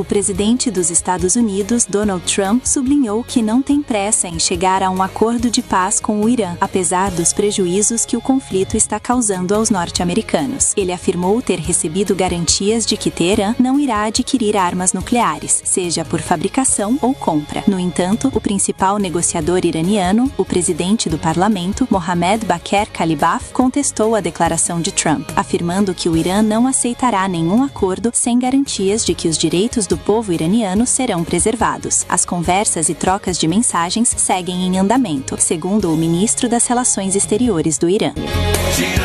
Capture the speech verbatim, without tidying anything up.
O presidente dos Estados Unidos, Donald Trump, sublinhou que não tem pressa em chegar a um acordo de paz com o Irã, apesar dos prejuízos que o conflito está causando aos norte-americanos. Ele afirmou ter recebido garantias de que Teherã não irá adquirir armas nucleares, seja por fabricação ou compra. No entanto, o principal negociador iraniano, o presidente do parlamento, Mohammad Baqir Kalibaf, contestou a declaração de Trump, afirmando que o Irã não aceitará nenhum acordo sem garantias de que os direitos do povo iraniano serão preservados. As conversas e trocas de mensagens seguem em andamento, segundo o ministro das Relações Exteriores do Irã.